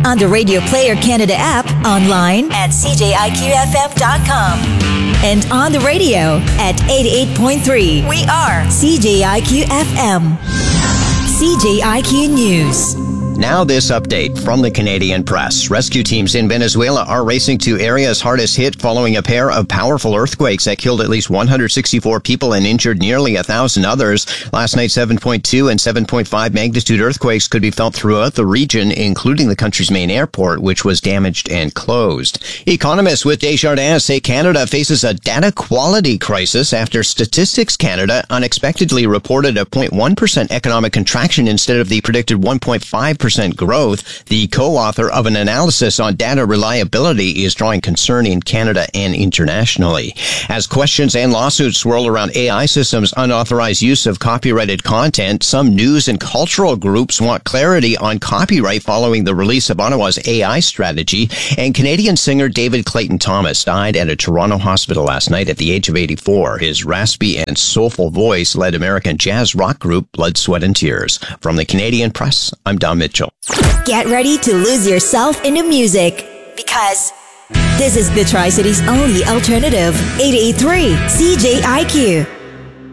on the Radio Player Canada app, online at cjiqfm.com, and on the radio at 88.3. We are CJIQ FM. CJIQ News. Now this update from the Canadian Press. Rescue teams in Venezuela are racing to areas hardest hit following a pair of powerful earthquakes that killed at least 164 people and injured nearly 1,000 others. Last night, 7.2 and 7.5 magnitude earthquakes could be felt throughout the region, including the country's main airport, which was damaged and closed. Economists with Desjardins say Canada faces a data quality crisis after Statistics Canada unexpectedly reported a 0.1% economic contraction instead of the predicted 1.5% growth. The co-author of an analysis on data reliability is drawing concern in Canada and internationally. As questions and lawsuits swirl around AI systems' unauthorized use of copyrighted content, some news and cultural groups want clarity on copyright following the release of Ottawa's AI strategy. And Canadian singer David Clayton Thomas died at a Toronto hospital last night at the age of 84. His raspy and soulful voice led American jazz rock group Blood, Sweat and Tears. From the Canadian Press, I'm Don Mitchell. Get ready to lose yourself in the music, because this is the Tri-City's only alternative. 88.3 CJIQ.